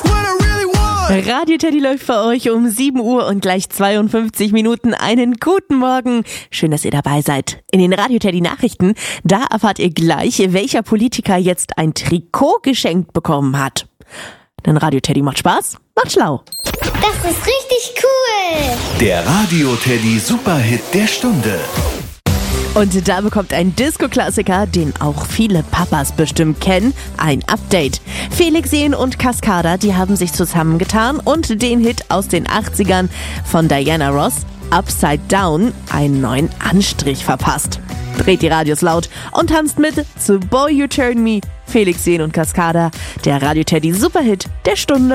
Radio Teddy läuft für euch um 7 Uhr und gleich 52 Minuten. Einen guten Morgen. Schön, dass ihr dabei seid. In den Radio Teddy Nachrichten, da erfahrt ihr gleich, welcher Politiker jetzt ein Trikot geschenkt bekommen hat. Denn Radio Teddy macht Spaß, macht schlau. Das ist richtig cool. Der Radio Teddy Superhit der Stunde. Und da bekommt ein Disco-Klassiker, den auch viele Papas bestimmt kennen, ein Update. Felix Jähn und Cascada, die haben sich zusammengetan und den Hit aus den 80ern von Diana Ross, Upside Down, einen neuen Anstrich verpasst. Dreht die Radios laut und tanzt mit zu Boy You Turn Me. Felix Jähn und Cascada, der Radio Teddy Superhit der Stunde.